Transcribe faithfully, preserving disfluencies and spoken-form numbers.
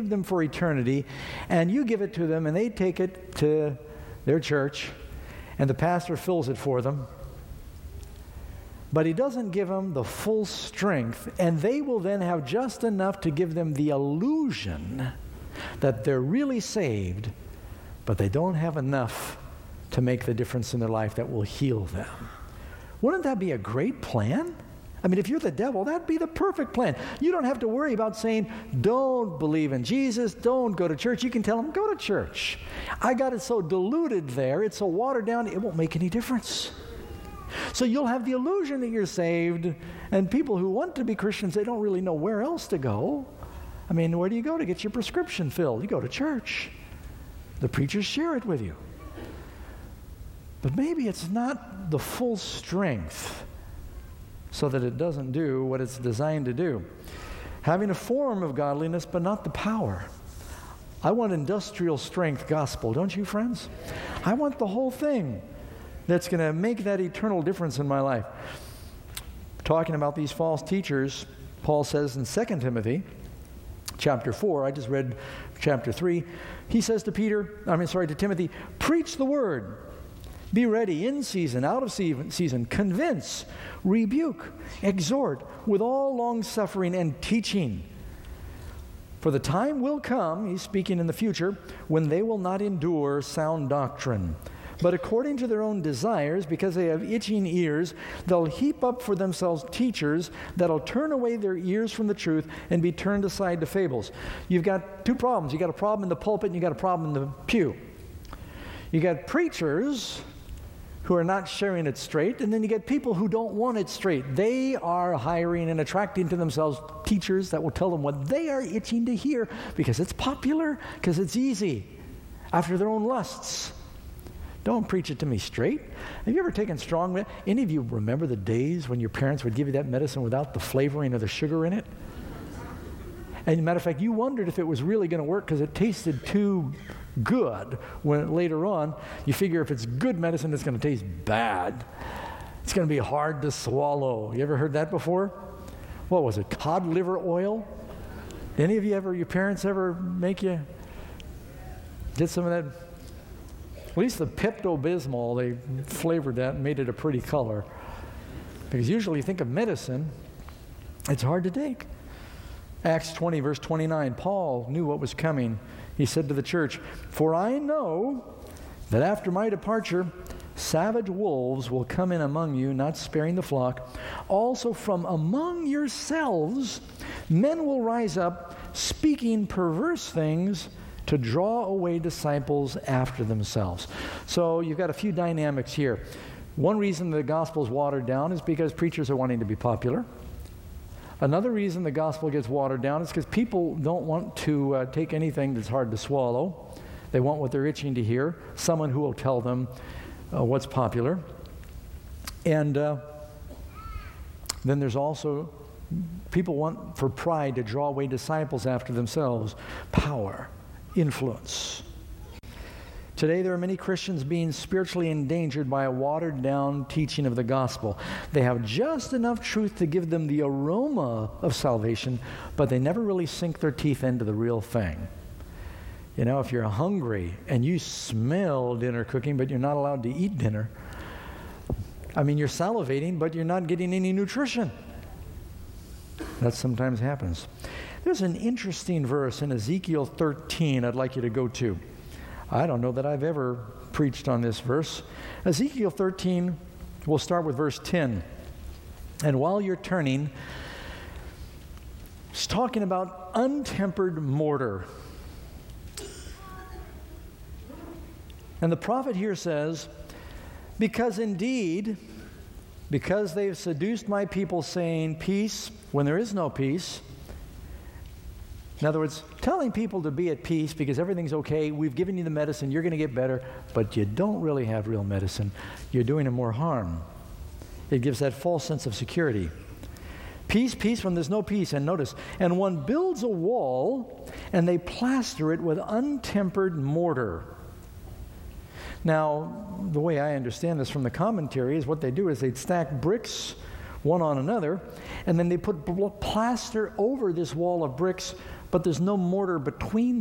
saved them for eternity, and you give it to them, and they take it to their church, and the pastor fills it for them. But he doesn't give them the full strength, and they will then have just enough to give them the illusion that they're really saved, but they don't have enough to make the difference in their life that will heal them. Wouldn't that be a great plan? I mean, if you're the devil, that'd be the perfect plan. You don't have to worry about saying, don't believe in Jesus, don't go to church. You can tell them, go to church. I got it so diluted there, it's so watered down, it won't make any difference. So you'll have the illusion that you're saved, and people who want to be Christians, they don't really know where else to go. I mean, where do you go to get your prescription filled? You go to church. The preachers share it with you. But maybe it's not the full strength so that it doesn't do what it's designed to do. Having a form of godliness, but not the power. I want industrial strength gospel, don't you, friends? I want the whole thing that's going to make that eternal difference in my life. Talking about these false teachers, Paul says in Second Timothy chapter four, I just read chapter three, he says to Peter, I mean, sorry, to Timothy, preach the word. Be ready in season, out of season, convince, rebuke, exhort with all long suffering and teaching. For the time will come, he's speaking in the future, when they will not endure sound doctrine, but according to their own desires, because they have itching ears, they'll heap up for themselves teachers that'll turn away their ears from the truth and be turned aside to fables. You've got two problems. You've got a problem in the pulpit and you've got a problem in the pew. You've got preachers who are not sharing it straight, and then you get people who don't want it straight. They are hiring and attracting to themselves teachers that will tell them what they are itching to hear because it's popular, because it's easy, after their own lusts. Don't preach it to me straight. Have you ever taken strong medicine? Any of you remember the days when your parents would give you that medicine without the flavoring or the sugar in it? And as a matter of fact, you wondered if it was really going to work because it tasted too good. When later on, you figure if it's good medicine, it's going to taste bad. It's going to be hard to swallow. You ever heard that before? What was it, cod liver oil? Any of you ever, your parents ever make you get some of that? At least the Pepto-Bismol, they flavored that and made it a pretty color. Because usually you think of medicine, it's hard to take. Acts twenty, verse twenty-nine, Paul knew what was coming. He said to the church, "For I know that after my departure, savage wolves will come in among you, not sparing the flock. Also from among yourselves, men will rise up, speaking perverse things, to draw away disciples after themselves." So you've got a few dynamics here. One reason the gospel is watered down is because preachers are wanting to be popular. Another reason the gospel gets watered down is because people don't want to uh, take anything that's hard to swallow. They want what they're itching to hear, someone who will tell them uh, what's popular. And uh, then there's also people want for pride to draw away disciples after themselves, power, influence. Today there are many Christians being spiritually endangered by a watered down teaching of the gospel. They have just enough truth to give them the aroma of salvation, but they never really sink their teeth into the real thing. You know, if you're hungry and you smell dinner cooking, but you're not allowed to eat dinner, I mean, you're salivating, but you're not getting any nutrition. That sometimes happens. There's an interesting verse in Ezekiel thirteen I'd like you to go to. I don't know that I've ever preached on this verse. Ezekiel thirteen, we'll start with verse ten. And while you're turning, it's talking about untempered mortar. And the prophet here says, "Because indeed, because they've seduced my people, saying peace when there is no peace." In other words, telling people to be at peace because everything's okay, we've given you the medicine, you're going to get better, but you don't really have real medicine. You're doing them more harm. It gives that false sense of security. Peace, peace when there's no peace. And notice, and one builds a wall and they plaster it with untempered mortar. Now, the way I understand this from the commentary is what they do is they'd stack bricks one on another, and then they put plaster over this wall of bricks but there's no mortar between